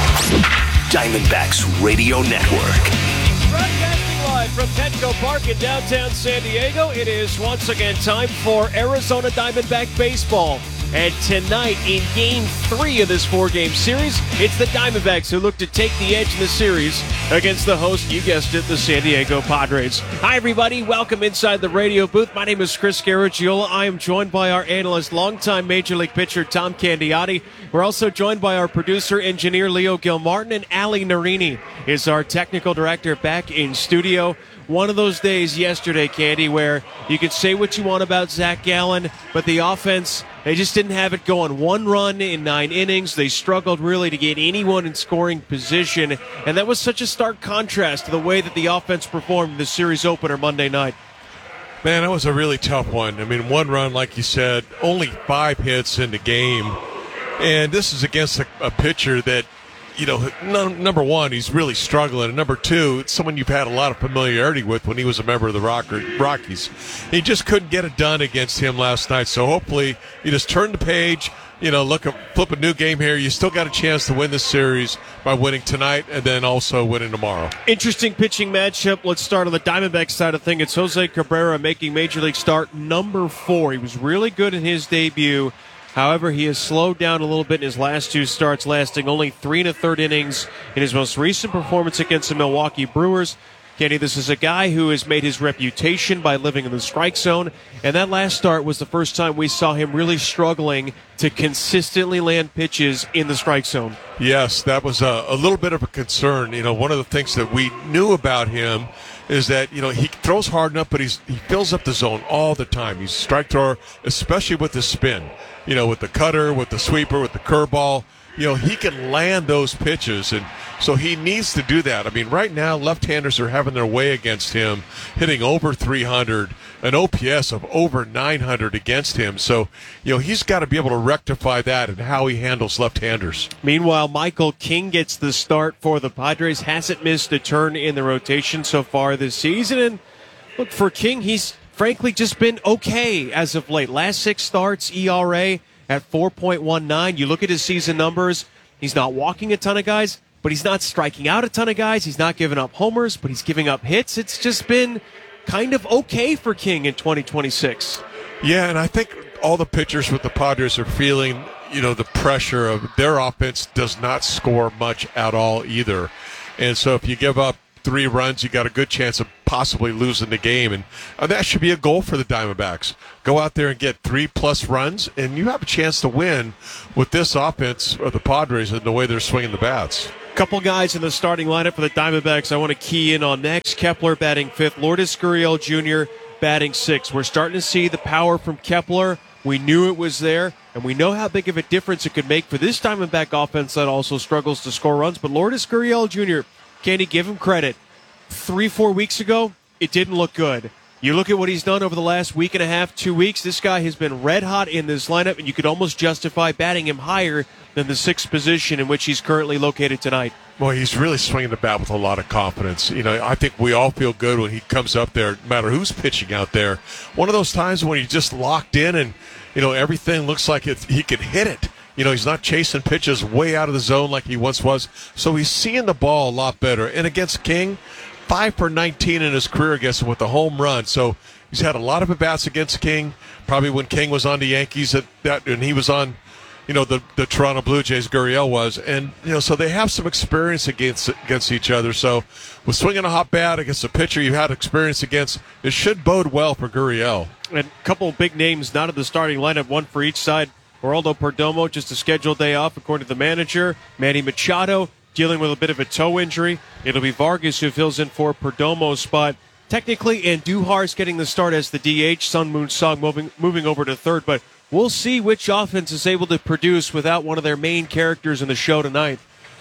Diamondbacks Radio Network. Broadcasting live from Petco Park in downtown San Diego, it is once again time for Arizona Diamondback baseball. And tonight, in Game three of this four-game series, it's the Diamondbacks who look to take the edge in the series against the host, you guessed it, the San Diego Padres. Hi, everybody. Welcome inside the radio booth. My name is Chris Garagiola. I am joined by our analyst, longtime Major League pitcher Tom Candiotti. We're also joined by our producer, engineer Leo Gilmartin, and Ali Narini is our technical director back in studio. One of those days yesterday, Candy, where you could say what you want about Zach Gallen, but the offense, they just didn't have it going. One run in nine innings. They struggled really to get anyone in scoring position, and that was such a stark contrast to the way that the offense performed in the series opener Monday night. Man, that was a really tough one. I mean, one run, like you said, only five hits in the game, and this is against a, a pitcher that, you know, no, number one, he's really struggling. And number two, it's someone you've had a lot of familiarity with when he was a member of the Rocker, Rockies. He just couldn't get it done against him last night. So hopefully you just turn the page, you know, look, flip a new game here. You still got a chance to win this series by winning tonight and then also winning tomorrow. Interesting pitching matchup. Let's start on the Diamondbacks side of things. It's Jose Cabrera making Major League start number four. He was really good in his debut. However, he has slowed down a little bit in his last two starts, lasting only three and a third innings in his most recent performance against the Milwaukee Brewers. Kenny, this is a guy who has made his reputation by living in the strike zone, and that last start was the first time we saw him really struggling to consistently land pitches in the strike zone. Yes, that was a, a little bit of a concern. You know, one of the things that we knew about him is that, you know, he throws hard enough, but he's, he fills up the zone all the time. He's a strike thrower, especially with the spin. You know, with the cutter, with the sweeper, with the curveball, you know, he can land those pitches, and so he needs to do that. I mean, right now, left-handers are having their way against him, hitting over three hundred, an O P S of over nine hundred against him. So, you know, he's got to be able to rectify that and how he handles left-handers. Meanwhile, Michael King gets the start for the Padres, hasn't missed a turn in the rotation so far this season, and look, for King, he's frankly just been okay as of late. Last six starts, E R A at four point one nine. You look at his season numbers, he's not walking a ton of guys, but he's not striking out a ton of guys. He's not giving up homers, but he's giving up hits. It's just been kind of okay for King in twenty twenty-six. Yeah, and I think all the pitchers with the Padres are feeling, you know, the pressure of their offense does not score much at all either. And so if you give up three runs, you got a good chance of possibly losing the game, and uh, that should be a goal for the Diamondbacks. Go out there and get three plus runs, and you have a chance to win with this offense of the Padres and the way they're swinging the bats. Couple guys in the starting lineup for the Diamondbacks I want to key in on next. Kepler batting fifth, Lourdes Gurriel Junior batting sixth. We're starting to see the power from Kepler. We knew it was there, and we know how big of a difference it could make for this Diamondback offense that also struggles to score runs. But Lourdes Gurriel Junior, Candy, give him credit. Three, four weeks ago, it didn't look good. You look at what he's done over the last week and a half, two weeks, this guy has been red hot in this lineup, and you could almost justify batting him higher than the sixth position in which he's currently located tonight. Well, he's really swinging the bat with a lot of confidence. You know, I think we all feel good when he comes up there, no matter who's pitching out there. One of those times when he's just locked in and, you know, everything looks like it, he can hit it. You know, he's not chasing pitches way out of the zone like he once was. So he's seeing the ball a lot better. And against King, five for nineteen in his career against him with a home run. So he's had a lot of at-bats against King. Probably when King was on the Yankees at that, and he was on, you know, the, the Toronto Blue Jays, Gurriel was. And, you know, so they have some experience against against each other. So with swinging a hot bat against a pitcher you've had experience against, it should bode well for Gurriel. And a couple of big names not in the starting lineup, one for each side. Geraldo Perdomo, just a scheduled day off, according to the manager. Manny Machado, dealing with a bit of a toe injury. It'll be Vargas who fills in for Perdomo's spot. Technically, Andujar's getting the start as the D H. Sun Moon Song moving, moving over to third, but we'll see which offense is able to produce without one of their main characters in the show tonight.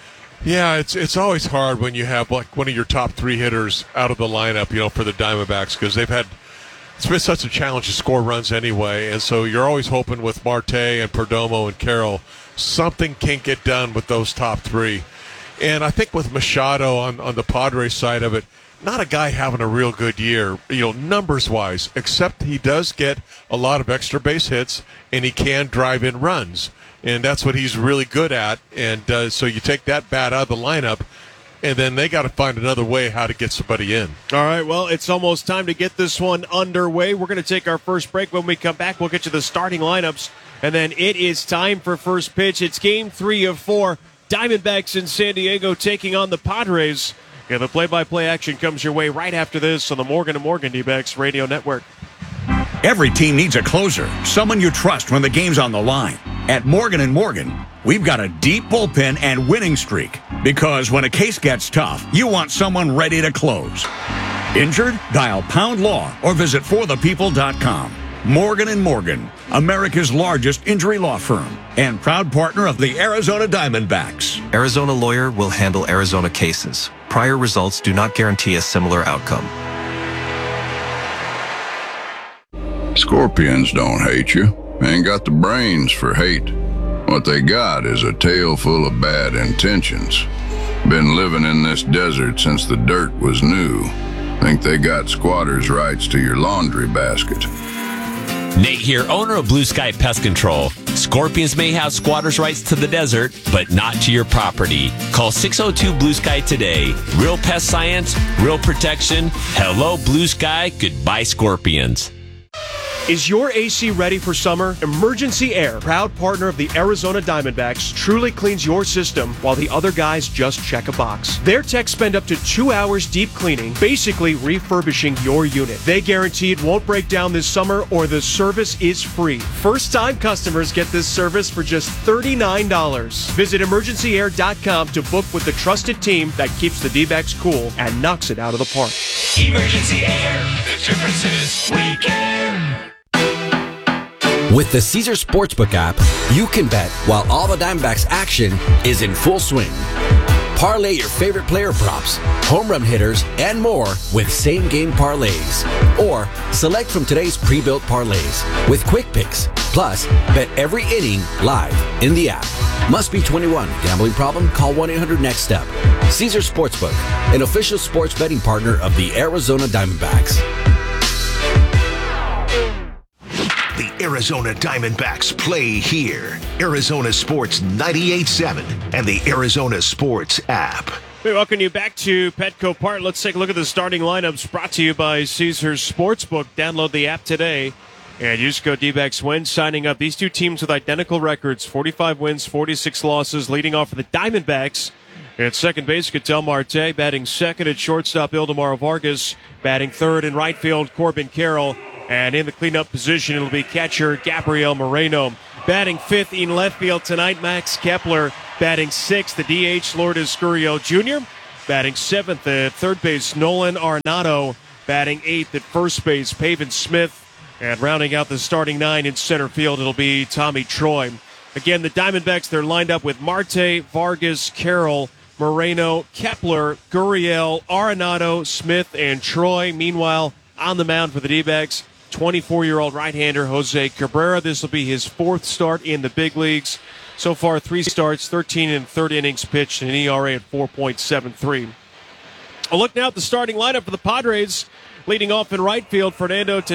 Yeah, it's it's always hard when you have like one of your top three hitters out of the lineup, you know, for the Diamondbacks, because they've had it's been such a challenge to score runs anyway, and so you're always hoping with Marte and Perdomo and Carroll something can't get done with those top three. And I think with Machado on, on the Padres side of it, not a guy having a real good year, you know, numbers-wise, except he does get a lot of extra base hits, and he can drive in runs. and that's what he's really good at. And uh, so you take that bat out of the lineup, and then they got to find another way how to get somebody in. All right, well, it's almost time to get this one underway. We're going to take our first break. When we come back, we'll get you the starting lineups, and then it is time for first pitch. It's game three of four. Diamondbacks in San Diego taking on the Padres. Yeah, the play-by-play action comes your way right after this on the Morgan and Morgan D-backs Radio Network. Every team needs a closer, someone you trust when the game's on the line. At Morgan and Morgan, we've got a deep bullpen and winning streak. Because when a case gets tough, you want someone ready to close. Injured? Dial Pound Law or visit for the people dot com. Morgan and Morgan, America's largest injury law firm and proud partner of the Arizona Diamondbacks. Arizona Lawyer will handle Arizona cases. Prior results do not guarantee a similar outcome. Scorpions don't hate you. Ain't got the brains for hate. What they got is a tail full of bad intentions. Been living in this desert since the dirt was new. Think they got squatters' rights to your laundry basket. Nate here, owner of Blue Sky Pest Control. Scorpions may have squatters' rights to the desert, but not to your property. Call six oh two Blue Sky today. Real pest science, real protection. Hello, Blue Sky. Goodbye, Scorpions. Is your A C ready for summer? Emergency Air, proud partner of the Arizona Diamondbacks, truly cleans your system while the other guys just check a box. Their techs spend up to two hours deep cleaning, basically refurbishing your unit. They guarantee it won't break down this summer or the service is free. First-time customers get this service for just thirty-nine dollars. Visit emergency air dot com to book with the trusted team that keeps the D-backs cool and knocks it out of the park. Emergency Air. The difference is we care. With the Caesar Sportsbook app, you can bet while all the Diamondbacks action is in full swing. Parlay your favorite player props, home run hitters, and more with same-game parlays. Or select from today's pre-built parlays with quick picks. Plus, bet every inning live in the app. Must be twenty-one. Gambling problem? Call one eight hundred next step. Caesar Sportsbook, an official sports betting partner of the Arizona Diamondbacks. The Arizona Diamondbacks play here. Arizona Sports ninety-eight point seven and the Arizona Sports app. We welcome you back to Petco Park. Let's take a look at the starting lineups brought to you by Caesars Sportsbook. Download the app today and use code D-backs when signing up. These two teams with identical records, forty-five wins, forty-six losses, leading off for the Diamondbacks. At second base, Ketel Marte. Batting second at shortstop, Ildemaro Vargas. Batting third in right field, Corbin Carroll. And in the cleanup position, it'll be catcher Gabriel Moreno. Batting fifth in left field tonight, Max Kepler. Batting sixth, the D H, Lourdes Gurriel Junior Batting seventh at third base, Nolan Arenado. Batting eighth at first base, Pavin Smith. And rounding out the starting nine in center field, it'll be Tommy Troy. Again, the Diamondbacks, they're lined up with Marte, Vargas, Carroll, Moreno, Kepler, Gurriel, Arenado, Smith, and Troy. Meanwhile, on the mound for the D-backs, twenty-four-year-old right-hander Jose Cabrera. This will be his fourth start in the big leagues. So far, three starts, thirteen and third innings pitched, and an E R A at four point seven three. A look now at the starting lineup for the Padres. Leading off in right field, Fernando